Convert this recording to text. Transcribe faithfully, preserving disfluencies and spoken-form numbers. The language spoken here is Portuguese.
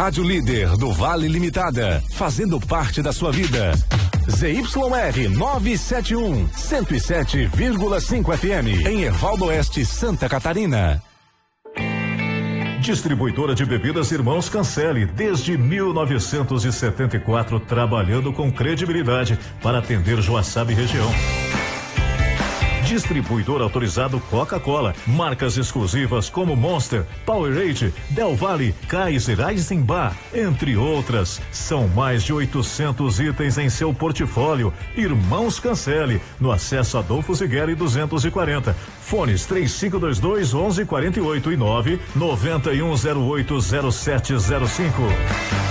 Rádio líder do Vale Limitada, fazendo parte da sua vida. Z Y R novecentos e setenta e um, cento e sete vírgula cinco F M, em Ervaldo Oeste, Santa Catarina. Distribuidora de bebidas Irmãos Cancelli, desde mil novecentos e setenta e quatro, trabalhando com credibilidade para atender Joaçaba e região. Distribuidor autorizado Coca-Cola, marcas exclusivas como Monster, Powerade, Del Valle, Kaiser, Eisenbach, entre outras. São mais de oitocentos itens em seu portfólio. Irmãos Cancelli, no acesso Adolfo Zigueri duzentos e quarenta. Fones três cinco dois dois, onze quarenta e oito e nove nove um zero oito zero sete zero cinco.